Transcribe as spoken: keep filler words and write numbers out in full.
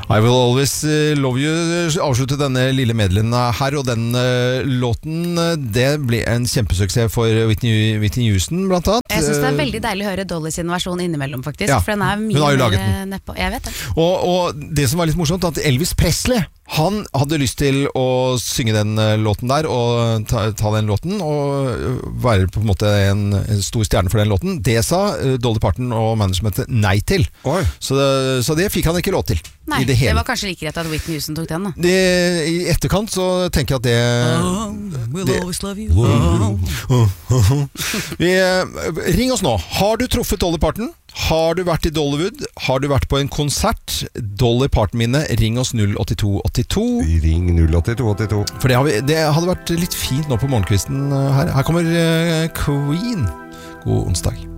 I Will Always Love You avsluttet denne lille medlem her, og den uh, låten, det ble en kjempesuksess for Whitney, Whitney Houston blant annet. Jeg synes det er veldig deilig å høre Dolly sin versjon innimellom faktisk, ja, for den er mye hun har jo mer laget den. nedpå. Jeg vet det. Og, og det som var litt morsomt, at Elvis Presley, han hadde lyst til å synge den uh, låten der, og ta, ta den låten, og være på en måte en, en stor stjerne for den låten. Det sa uh, Dolly Parton og managementet nei til. Så det, så det fikk han ikke lov til. Nei, det, det var kanskje like rett at Whitney Houston tok den da. Det, I etterkant så tenker jeg at det, oh, we'll det always love you. Oh. Oh, oh, oh. Vi, ring oss nå. Har du truffet Dolly Parton? Har du vært i Dollywood? Har du vært på en konsert? Dolly Parton-minne, ring oss null åtte to åtte to. Ring null åtte to åtte to. For det, har vi, det hadde vært litt fint nå på morgenkvisten her. Her kommer Queen. God onsdag.